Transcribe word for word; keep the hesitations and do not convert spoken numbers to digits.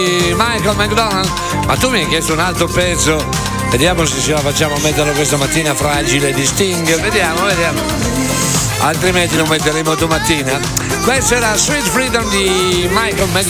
Michael McDonald. Ma tu mi hai chiesto un altro pezzo, vediamo se ce la facciamo a metterlo questa mattina, Fragile di Sting, vediamo, vediamo, altrimenti lo metteremo domattina. Questa era Sweet Freedom di Michael McDonald.